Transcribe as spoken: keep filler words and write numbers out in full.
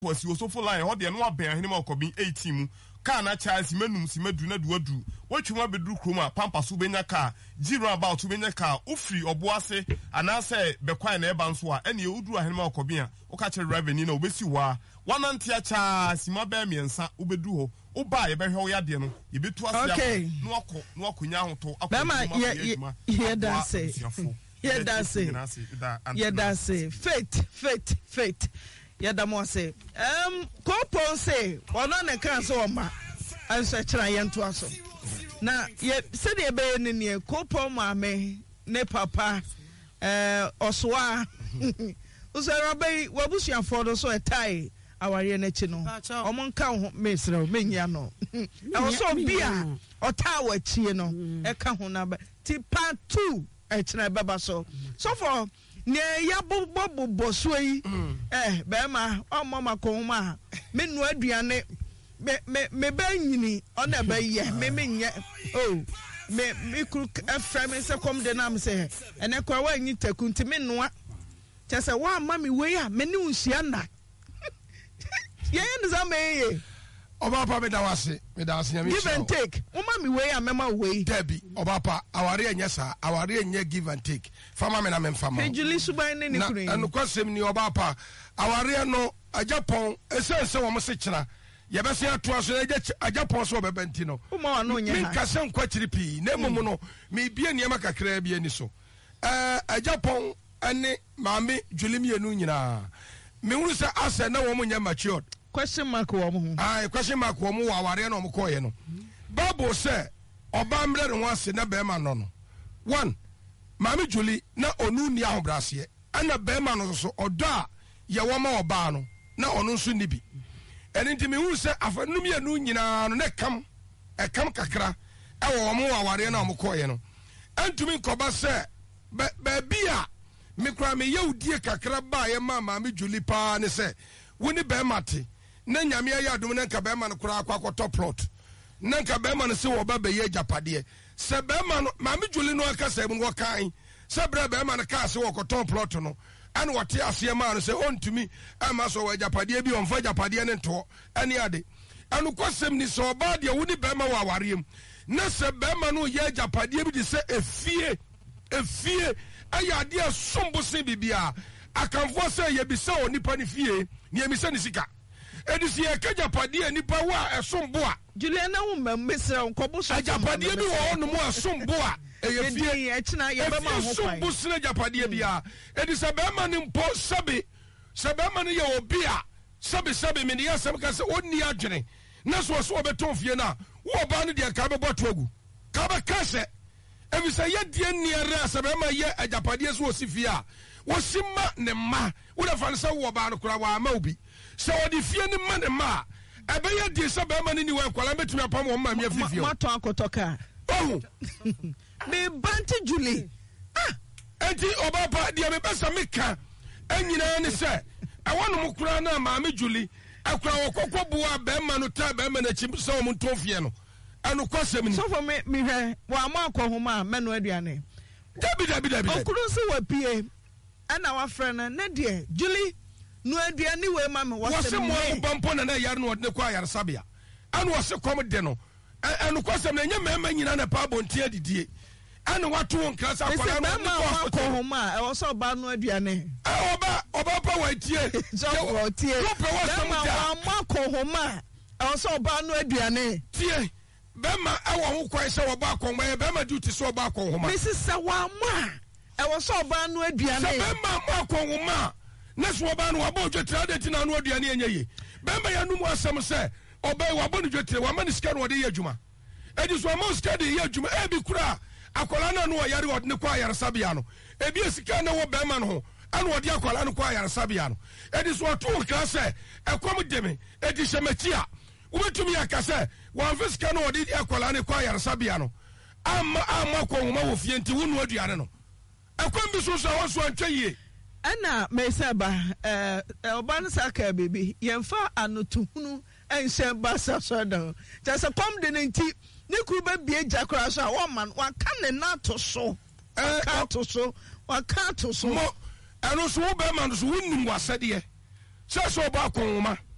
was you so full line ho de no aben hene ma okobi eighteen mu car na charge menum si madu na duadu watwuma bedru kroma pampa so benya car zero about benya car ofri oboase anase bekwan na eba nso a ene uduru ahene ma okobi a oka che revenue na obesi wa wanantia cha sima ba miensa obedu ho oba ye behwe wo yade no ye betu asia no akọ no akonya hoto akọ ye da say ye da say ye da say faith faith faith ye da mo say um kopon say ono ne kan so ma anso kira ye nto aso na ye se de be ne ne kopon ma me ne papa eh oswa usara be wabusuafo do so etai aware na chi no omo nka ho mesra menya no e wo so bia ota wa chi no e ka ho na ti part two e kira baba so so for ne ya bobo boso yi eh be ma omo makoma me nu aduane me me me ba nyini ona ba ye me menye oh me me kru afra me se kom de na me se ene kwa wa nyi takunti me noa chese wa ma me we a me ne unsia na ye yen za me ye Obapa me da wase me da wase nyame give and take uma me we a mema we debi obapa aware enya sa aware enya give and take fama me na me fama Julie suban ne ne kunu na kwasem ni obapa aware no ajapon esense wo mo se kira ye be se ato so ajapon so bebenti no uma no nya ha min kasem kwachiri pi na mum no me bie niam kakra bie ni so eh ajapon ane maame Julie mienu nyina me hunu se ase na wo mo nya matured question mark wo mo ah question mark wo mo aware na mo koye no Bible say oba mre ne ho ase na be ma no no one maame Julie na onu ni ahobrase ana be ma no so odo a ye wo ma oba no na onu nso ni bi eni ntimi hu se afanum ye nu nyina no ne kam e kam kakra e wo mo aware na mo koye no antumi nkoba se be bia me kra me yewdie kakra ba ye ma maame Julie pa ne se woni be mate na nyame ya adum na nka be ma no kra akwakoto plot na nka be ma no se wo ba be ye japade se be ma no maame Julie no aka se mu wo kan se bra be ma no ka se wo koton plot no ane wote ase ma no se ontumi ama so wo japade bi onfa japade ne nto ane ade anu kwasem ni so ba de woni be ma wa warem na se be ma no ye japade bi de se efie efie aya de sombo se bibia akanfo se ye bi se onipa ne fie ni emi se ne sika edisi e kajapade anipa wa esombo a Juliana wo mmesra nkobo so ajapade bi wo no mo esombo a eye fie e kina ye be ma ho kwai sombo sene japade bia edisa be ma ne mpo sabe sabe ma ne ye obi a sabe sabe me ne yasem ka se onni adwene na so so obeton fie na wo ba no de ka be boto agu ka be ka se ebisa ye die niere sabe ma ye ajapade so osifie a wosima ne ma wo da fan sa wo ba no kura wa ma obi so odi fie ne ma ne ma ebe ye di se be ma ne ni wa kwala betumi apam wo ma me afifie ma to akotoka oh me banti Julie ah enti obapa dia me besa meka anyina ne se e wono mo kura na ma me Julie akura wo kokobua be ma no ta be ma na chim so mo to fie no anu kwasem ni so for me me hwe wa ma akohoma me no aduane dabi dabi dabi okuru se wa pie ana wa frena na de Julie no aduane we ma me wose mo bampo na na yare no de kwa yare sabia anu wose kom de no anu kwasem na nya mema nyina na pa bontie adidie anu watu nkra sa kwala no ma akohoma e wo so ba no aduane e oba oba pa wa tie so wo tie ma ma akohoma e wo so ba no aduane tie bema ewo ho kwai se wo ba akon ma bema duty so ba akon ho ma misisa wa ma e wo so ba no aduane se bema ma akon ho ma na so ba no wa ba odwetira de tina no aduane enye ye bema ya numu asem se oba wa ba no dwetira wa ma ni sika no de ye adwuma edi so ma sika de ye adwuma e bi kura akola na no yare wo ne kwa yare sabia no e bi sika na wo bema no ho anu wo de akola no kwa yare sabia no edi so to kra se e kom de me edi shemachia ubetumi akase wan fiska no odi akola ne kwa yarsabia no amma amma ko homa wo fie nti wonu aduane no akwam bi so so wo antwa yie ana mesaba eh oban saka bebi yemfa anotuhunu enhye basa so da just come de nti ne kuru ba bie jakora so a wo man wa ka ne na to so eh ka to so wa ka to so mo eno so wo be man so wonnim wasede ye se so ba ko homa